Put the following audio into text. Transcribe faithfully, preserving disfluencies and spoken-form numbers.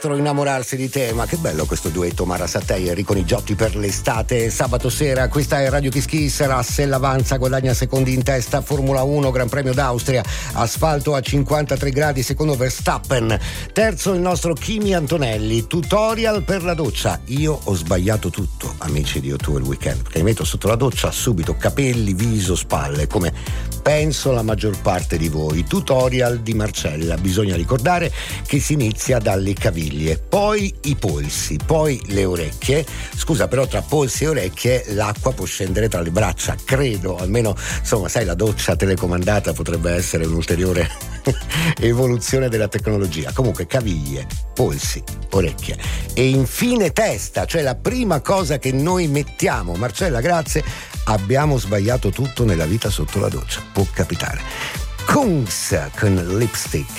Innamorarsi di te, ma che bello questo duetto Mara Sattei e Enrico Nigiotti per l'estate. Sabato sera, questa è Radio Kiss Kiss. Russell avanza, guadagna secondi in testa, Formula uno, Gran Premio d'Austria, asfalto a cinquantatré gradi, secondo Verstappen, terzo il nostro Kimi Antonelli, tutorial per la doccia. Io ho sbagliato tutto, amici di O due il weekend, perché mi metto sotto la doccia subito capelli, viso, spalle, come penso la maggior parte di voi. Tutorial di Marcella, bisogna ricordare che si inizia dalle caviglie, poi i polsi, poi le orecchie. Scusa, però tra polsi e orecchie l'acqua può scendere tra le braccia, credo, almeno insomma, sai, la doccia telecomandata potrebbe essere un'ulteriore evoluzione della tecnologia. Comunque caviglie, polsi, orecchie e infine testa, cioè la prima cosa che noi mettiamo. Marcella, grazie, abbiamo sbagliato tutto nella vita sotto la doccia, può capitare. Kungs con Lipstick.